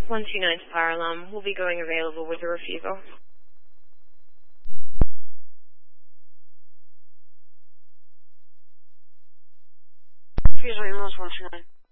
129 fire alarm will be going available with a refusal. Refusal, ambulance 129.